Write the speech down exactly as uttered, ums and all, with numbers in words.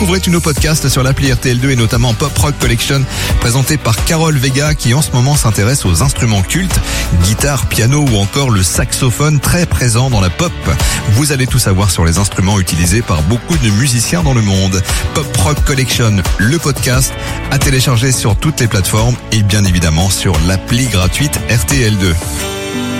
découvrez tous nos podcasts sur l'appli R T L deux et notamment Pop Rock Collection présenté par Carole Vega qui en ce moment s'intéresse aux instruments cultes, guitare, piano ou encore le saxophone très présent dans la pop. Vous allez tout savoir sur les instruments utilisés par beaucoup de musiciens dans le monde. Pop Rock Collection, le podcast à télécharger sur toutes les plateformes et bien évidemment sur l'appli gratuite R T L deux.